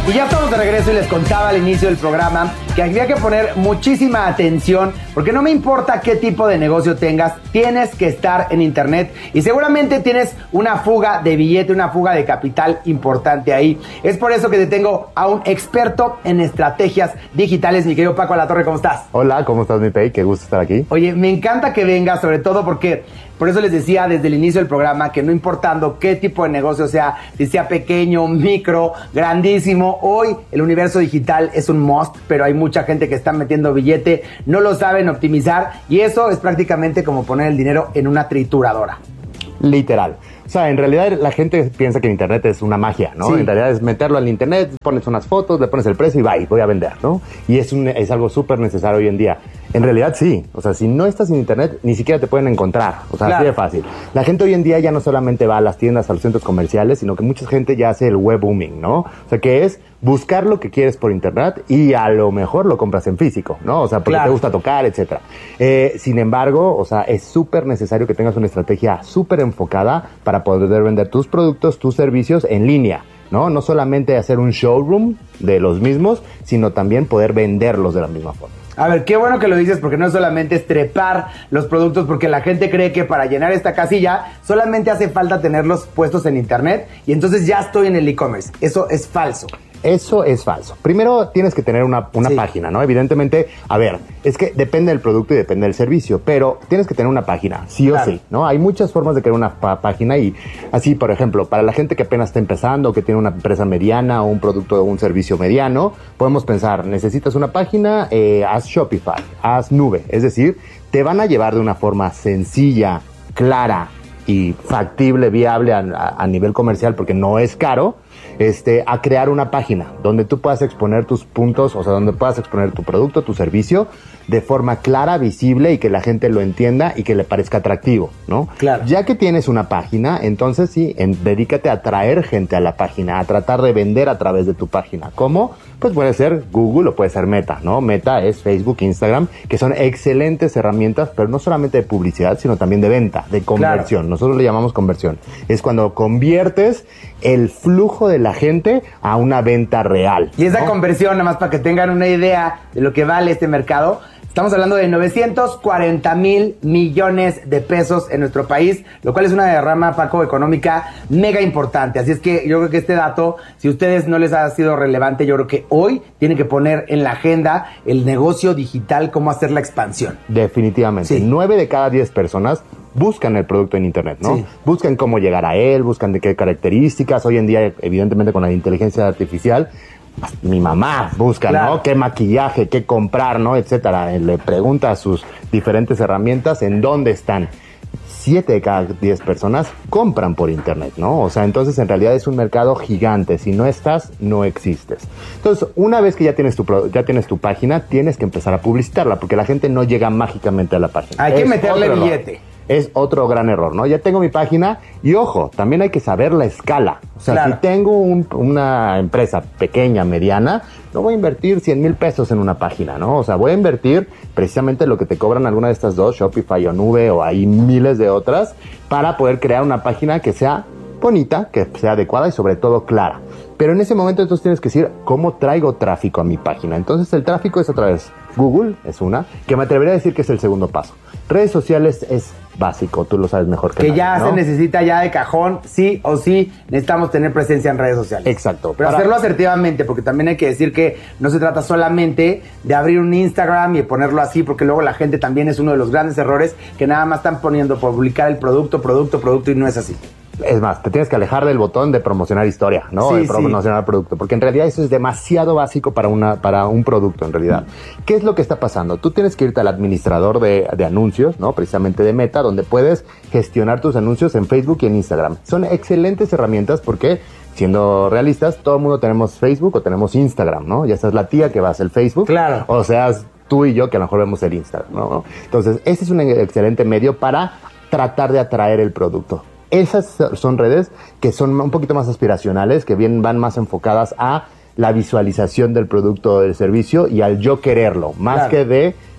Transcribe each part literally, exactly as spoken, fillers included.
Y ya estamos de regreso y les contaba al inicio del programa que había que poner muchísima atención porque no me importa qué tipo de negocio tengas, tienes que estar en internet y seguramente tienes una fuga de billete, una fuga de capital importante ahí. Es por eso que te tengo a un experto en estrategias digitales, mi querido Paco Alatorre, ¿cómo estás? Hola, ¿cómo estás, mi Pei? Qué gusto estar aquí. Oye, me encanta que vengas, sobre todo porque por eso les decía desde el inicio del programa que no importando qué tipo de negocio sea, si sea pequeño, micro, grandísimo, hoy el universo digital es un must, pero hay mucha gente que está metiendo billete, no lo saben optimizar y eso es prácticamente como poner el dinero en una trituradora. Literal. O sea, en realidad la gente piensa que el internet es una magia, ¿no? Sí. En realidad es meterlo al internet, pones unas fotos, le pones el precio y bye, voy a vender, ¿no? Y es, un, es algo súper necesario hoy en día. En realidad sí. O sea, si no estás en internet, ni siquiera te pueden encontrar. O sea, claro. Así de fácil. La gente hoy en día ya no solamente va a las tiendas, a los centros comerciales, sino que mucha gente ya hace el web booming, ¿no? O sea, que es buscar lo que quieres por internet y a lo mejor lo compras en físico, ¿no? O sea, porque claro. Te gusta tocar, etcétera. Eh, sin embargo, o sea, es súper necesario que tengas una estrategia súper enfocada para poder vender tus productos, tus servicios en línea, ¿no? No solamente hacer un showroom de los mismos, sino también poder venderlos de la misma forma. A ver, qué bueno que lo dices porque no solamente es trepar los productos, porque la gente cree que para llenar esta casilla solamente hace falta tenerlos puestos en internet y entonces ya estoy en el e-commerce. Eso es falso. Eso es falso. Primero tienes que tener una, una sí. página, ¿no? Evidentemente, a ver, es que depende del producto y depende del servicio, pero tienes que tener una página, sí claro. o sí, ¿no? Hay muchas formas de crear una pa- página y así, por ejemplo, para la gente que apenas está empezando, que tiene una empresa mediana o un producto o un servicio mediano, podemos pensar, necesitas una página, eh, haz Shopify, haz Nube, es decir, te van a llevar de una forma sencilla, clara y factible, viable a, a, a nivel comercial, porque no es caro, Este, a crear una página donde tú puedas exponer tus puntos, o sea, donde puedas exponer tu producto, tu servicio, de forma clara, visible y que la gente lo entienda y que le parezca atractivo, ¿no? Claro. Ya que tienes una página, entonces sí, en, dedícate a atraer gente a la página, a tratar de vender a través de tu página. ¿Cómo? Pues puede ser Google o puede ser Meta, ¿no? Meta es Facebook, Instagram, que son excelentes herramientas, pero no solamente de publicidad, sino también de venta, de conversión. Claro. Nosotros le llamamos conversión. Es cuando conviertes el flujo de la gente a una venta real. Y esa ¿no? conversión, nada más para que tengan una idea de lo que vale este mercado, estamos hablando de novecientos cuarenta mil millones de pesos en nuestro país, lo cual es una derrama, Paco, económica mega importante. Así es que yo creo que este dato, si a ustedes no les ha sido relevante, yo creo que hoy tienen que poner en la agenda el negocio digital, cómo hacer la expansión. Definitivamente. Sí. Nueve de cada diez personas buscan el producto en internet, ¿no? Sí. Buscan cómo llegar a él, buscan de qué características. Hoy en día, evidentemente, con la inteligencia artificial, mi mamá busca, claro. ¿no? Qué maquillaje, qué comprar, ¿no? Etcétera. Le pregunta a sus diferentes herramientas en dónde están. Siete de cada diez personas compran por internet, ¿no? O sea, entonces en realidad es un mercado gigante. Si no estás, no existes. Entonces, una vez que ya tienes tu, ya tienes tu página, tienes que empezar a publicitarla, porque la gente no llega mágicamente a la página. Hay que es meterle billete. Error. Es otro gran error, ¿no? Ya tengo mi página y ojo, también hay que saber la escala. O sea, claro. si tengo un, una empresa pequeña, mediana, no voy a invertir cien mil pesos en una página, ¿no? O sea, voy a invertir precisamente lo que te cobran alguna de estas dos, Shopify o Nube o hay miles de otras, para poder crear una página que sea bonita, que sea adecuada y sobre todo clara. Pero en ese momento entonces tienes que decir, ¿cómo traigo tráfico a mi página? Entonces el tráfico es a través Google, es una, que me atrevería a decir que es el segundo paso. Redes sociales es básico, tú lo sabes mejor que Que nadie, ya ¿no? se necesita ya de cajón, sí o sí, necesitamos tener presencia en redes sociales. Exacto. Pero para... hacerlo asertivamente, porque también hay que decir que no se trata solamente de abrir un Instagram y ponerlo así, porque luego la gente también es uno de los grandes errores que nada más están poniendo por publicar el producto, producto, producto y no es así. Es más, te tienes que alejar del botón de promocionar historia, ¿no? Sí, de promocionar sí. producto, porque en realidad eso es demasiado básico para, una, para un producto, en realidad. ¿Qué es lo que está pasando? Tú tienes que irte al administrador de, de anuncios, ¿no? Precisamente de Meta, donde puedes gestionar tus anuncios en Facebook y en Instagram. Son excelentes herramientas porque, siendo realistas, todo el mundo tenemos Facebook o tenemos Instagram, ¿no? Ya seas la tía que va a hacer el Facebook. Claro. O seas tú y yo que a lo mejor vemos el Instagram, ¿no? Entonces, ese es un excelente medio para tratar de atraer el producto. Esas son redes que son un poquito más aspiracionales, que bien van más enfocadas a la visualización del producto o del servicio y al yo quererlo, más claro. que de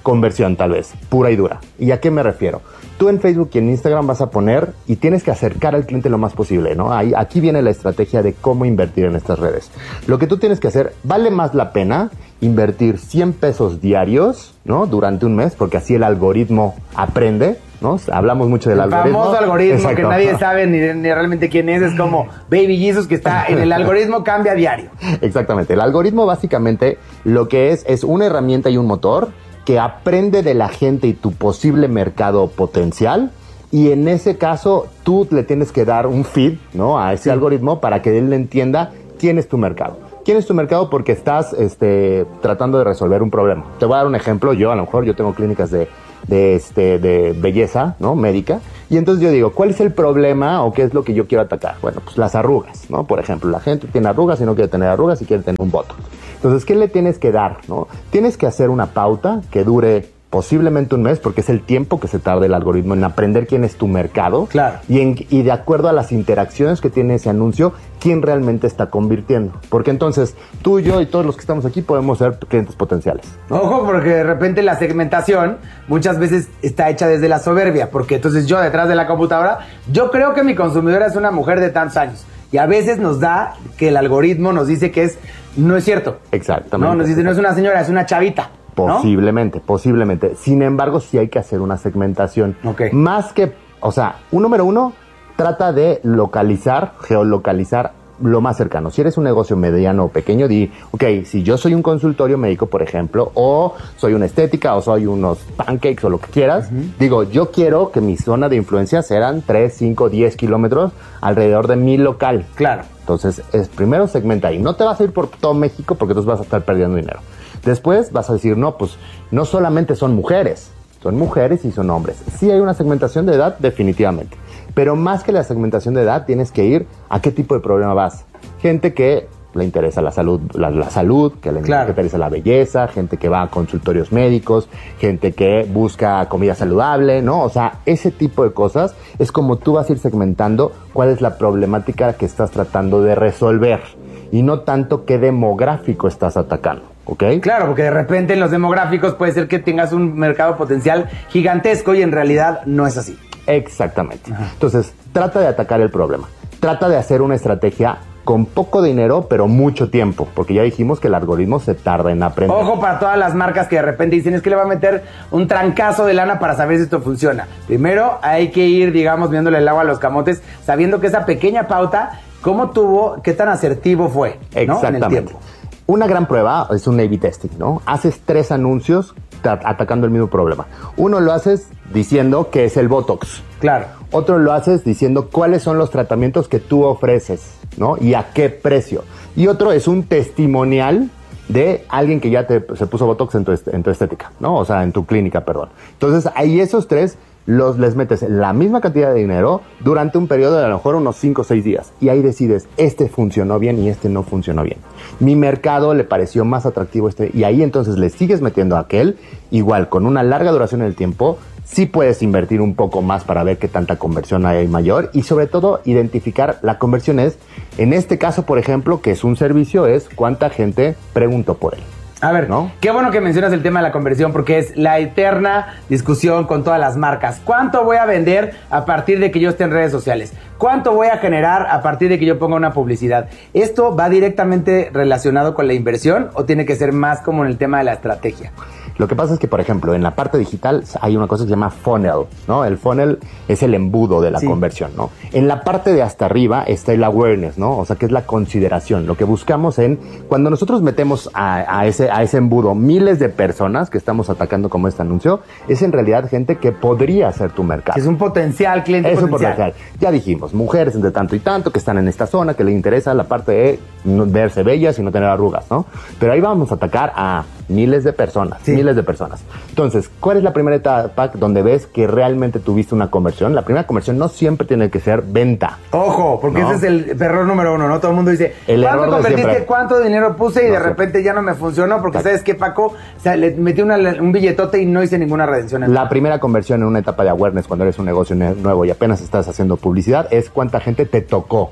conversión tal vez, pura y dura. ¿Y a qué me refiero? Tú en Facebook y en Instagram vas a poner y tienes que acercar al cliente lo más posible, ¿no? Ahí, aquí viene la estrategia de cómo invertir en estas redes. Lo que tú tienes que hacer, vale más la pena invertir cien pesos diarios, ¿no? Durante un mes, porque así el algoritmo aprende, ¿no? Hablamos mucho del el algoritmo. El famoso algoritmo. Exacto. Que nadie sabe ni, ni realmente quién es. Es como Baby Jesus que está en el algoritmo, cambia diario. Exactamente. El algoritmo básicamente lo que es es una herramienta y un motor que aprende de la gente y tu posible mercado potencial, y en ese caso tú le tienes que dar un feed, ¿no? A ese sí. algoritmo para que él entienda quién es tu mercado. ¿Quién es tu mercado? Porque estás este, tratando de resolver un problema. Te voy a dar un ejemplo. Yo, a lo mejor, yo tengo clínicas de, de, este, de belleza, ¿no? Médica. Y entonces yo digo, ¿cuál es el problema o qué es lo que yo quiero atacar? Bueno, pues las arrugas, ¿no? Por ejemplo, la gente tiene arrugas y no quiere tener arrugas y quiere tener un botox. Entonces, ¿qué le tienes que dar, no? Tienes que hacer una pauta que dure posiblemente un mes, porque es el tiempo que se tarda el algoritmo en aprender quién es tu mercado. Claro. Y, en, y de acuerdo a las interacciones que tiene ese anuncio, quién realmente está convirtiendo. Porque entonces, tú, yo y todos los que estamos aquí podemos ser clientes potenciales. Ojo, porque de repente la segmentación muchas veces está hecha desde la soberbia, porque entonces yo detrás de la computadora, yo creo que mi consumidora es una mujer de tantos años. Y a veces nos da que el algoritmo nos dice que es, no es cierto. Exactamente. No, nos dice, no es una señora, es una chavita. Posiblemente, ¿no? posiblemente. Sin embargo, sí hay que hacer una segmentación. Okay. Más que, o sea, un número uno, trata de localizar, geolocalizar lo más cercano. Si eres un negocio mediano o pequeño, di, ok, si yo soy un consultorio médico, por ejemplo, o soy una estética, o soy unos pancakes, o lo que quieras, uh-huh. digo, yo quiero que mi zona de influencia serán tres, cinco, diez kilómetros alrededor de mi local. Claro. Entonces, es, primero segmenta ahí. No te vas a ir por todo México porque entonces vas a estar perdiendo dinero. Después vas a decir, no, pues no solamente son mujeres, son mujeres y son hombres. Sí hay una segmentación de edad, definitivamente. Pero más que la segmentación de edad, tienes que ir a qué tipo de problema vas. Gente que le interesa la salud, la, la salud, que le claro. interesa la belleza, gente que va a consultorios médicos, gente que busca comida saludable, ¿no? O sea, ese tipo de cosas es como tú vas a ir segmentando cuál es la problemática que estás tratando de resolver y no tanto qué demográfico estás atacando. ¿Okay? Claro, porque de repente en los demográficos puede ser que tengas un mercado potencial gigantesco y en realidad no es así. Exactamente. Ajá. Entonces, trata de atacar el problema. Trata de hacer una estrategia con poco dinero, pero mucho tiempo, porque ya dijimos que el algoritmo se tarda en aprender. Ojo para todas las marcas que de repente dicen, es que le va a meter un trancazo de lana para saber si esto funciona. Primero hay que ir, digamos, viéndole el agua a los camotes, sabiendo que esa pequeña pauta, cómo tuvo, qué tan asertivo fue, ¿no? Exactamente. En el tiempo. Una gran prueba es un A B testing, ¿no? Haces tres anuncios atacando el mismo problema. Uno lo haces diciendo que es el Botox. Claro. Otro lo haces diciendo cuáles son los tratamientos que tú ofreces, ¿no? Y a qué precio. Y otro es un testimonial de alguien que ya te, se puso Botox en tu, en tu estética, ¿no? O sea, en tu clínica, perdón. Entonces, ahí esos tres los les metes la misma cantidad de dinero durante un periodo de a lo mejor unos cinco o seis días. Y ahí decides, este funcionó bien y este no funcionó bien. Mi mercado le pareció más atractivo este, y ahí entonces le sigues metiendo a aquel, igual, con una larga duración en el tiempo. Sí puedes invertir un poco más para ver qué tanta conversión hay mayor y sobre todo identificar la conversión es, en este caso, por ejemplo, que es un servicio, es cuánta gente preguntó por él. A ver, ¿no? Qué bueno que mencionas el tema de la conversión porque es la eterna discusión con todas las marcas. ¿Cuánto voy a vender a partir de que yo esté en redes sociales? ¿Cuánto voy a generar a partir de que yo ponga una publicidad? ¿Esto va directamente relacionado con la inversión o tiene que ser más como en el tema de la estrategia? Lo que pasa es que, por ejemplo, en la parte digital hay una cosa que se llama funnel, ¿no? El funnel es el embudo de la sí. conversión, ¿no? En la parte de hasta arriba está el awareness, ¿no? O sea, que es la consideración. Lo que buscamos en, cuando nosotros metemos a, a, ese, a ese embudo miles de personas que estamos atacando como este anuncio, es en realidad gente que podría ser tu mercado. Es un potencial cliente es potencial. un potencial. Ya dijimos, mujeres entre tanto y tanto que están en esta zona, que les interesa la parte de verse bellas y no tener arrugas, ¿no? Pero ahí vamos a atacar a miles de personas, sí. miles de personas. Entonces, ¿cuál es la primera etapa donde ves que realmente tuviste una conversión? La primera conversión no siempre tiene que ser venta. Ojo, porque ¿no? ese es el error número uno, ¿no? Todo el mundo dice, el ¿cuánto error convertiste? Siempre... ¿Cuánto dinero puse? Y no, de repente siempre. ya no me funcionó porque, Exacto. ¿sabes qué, Paco? O sea, le metí una, un billetote y no hice ninguna redención. La primera conversión en una etapa de awareness, cuando eres un negocio nuevo y apenas estás haciendo publicidad, es cuánta gente te tocó.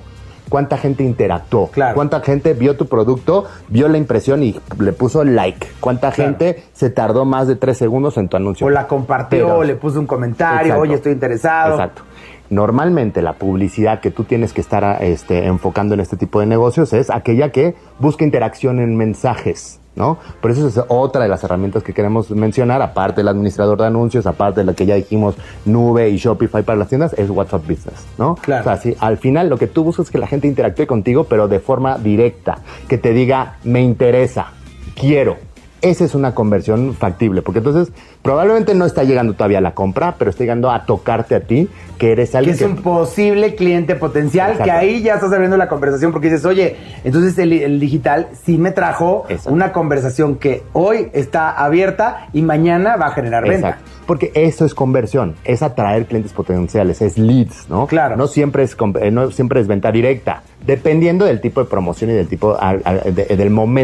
cuánta gente interactuó, claro. cuánta gente vio tu producto, vio la impresión y le puso like, cuánta claro. gente se tardó más de tres segundos en tu anuncio. O la compartió, Pero, o le puso un comentario, exacto, oye, estoy interesado. Exacto. Normalmente la publicidad que tú tienes que estar este, enfocando en este tipo de negocios es aquella que busca interacción en mensajes, ¿no? Por eso es otra de las herramientas que queremos mencionar, aparte del administrador de anuncios, aparte de la que ya dijimos, Nube y Shopify para las tiendas, es WhatsApp Business, ¿no? Claro. O sea, sí, al final lo que tú buscas es que la gente interactúe contigo, pero de forma directa, que te diga, me interesa, quiero. Esa es una conversión factible, porque entonces probablemente no está llegando todavía a la compra, pero está llegando a tocarte a ti, que eres alguien que es que... un posible cliente potencial. Exacto. Que ahí ya estás abriendo la conversación porque dices, oye, entonces el, el digital sí me trajo Exacto. una conversación que hoy está abierta y mañana va a generar venta. Exacto. Porque eso es conversión, es atraer clientes potenciales, es leads, ¿no? Claro. No siempre es, no siempre es venta directa, dependiendo del tipo de promoción y del tipo, de, del momento